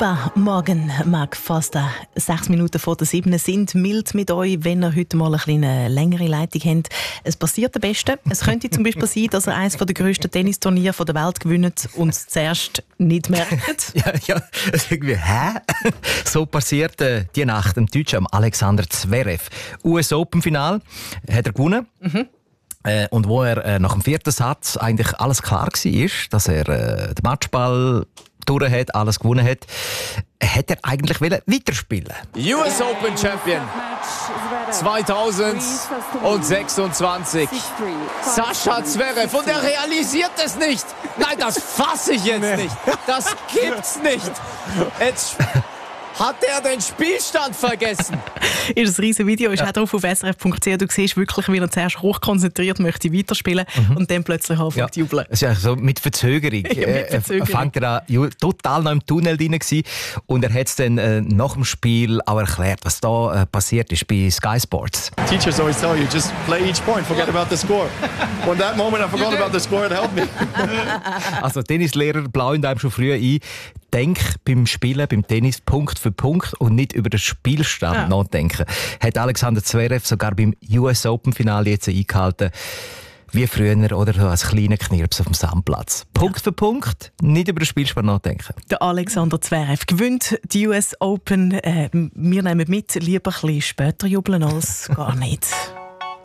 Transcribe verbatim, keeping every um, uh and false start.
Super, morgen, Mark Foster. Sechs Minuten vor der sieben sind mild mit euch, wenn ihr heute mal eine kleine längere Leitung habt. Es passiert am besten. Es könnte zum Beispiel sein, dass ihr eines der grössten Tennisturniere der Welt gewinnt und es zuerst nicht merkt. ja, ja, irgendwie, hä? So passiert äh, die Nacht dem Deutschen Alexander Zverev. U S Open-Final hat er gewonnen. Mhm. Äh, und wo er äh, nach dem vierten Satz eigentlich alles klar war, dass er äh, den Matchball durch hat, alles gewonnen hat, hat er eigentlich weiterspielen. U S Open Champion zweitausendsechsundzwanzig. Sascha Zverev. Und er realisiert es nicht. Nein, das fasse ich jetzt nicht. Das gibt's nicht. Jetzt hat er den Spielstand vergessen? Ist ein riesen Video, ist ja. auch drauf auf s r f punkt c h. Du siehst wirklich, wie er zuerst hochkonzentriert möchte weiterspielen mhm. und dann plötzlich anfängt ja. zu jubeln. Es ist ja so mit Verzögerung. ja, mit Verzögerung. Er fängt er an, total noch im Tunnel drin gewesen, und er hat es dann äh, nach dem Spiel auch erklärt, was da äh, passiert ist bei Sky Sports. Teachers always tell you, just play each point, forget about the score. When that moment I forgot about the score, it helped me. Also Tennislehrer blauen einem schon früh ein, denk beim Spielen, beim Tennis Punkt für Punkt und nicht über den Spielstand ja. nachdenken. Hat Alexander Zverev sogar beim U S Open-Finale jetzt eingehalten, wie früher, oder so als kleiner Knirps auf dem Sandplatz. Punkt ja. für Punkt, nicht über den Spielstand nachdenken. Der Alexander Zverev gewinnt die U S Open. Äh, wir nehmen mit, lieber ein bisschen später jubeln als gar nicht.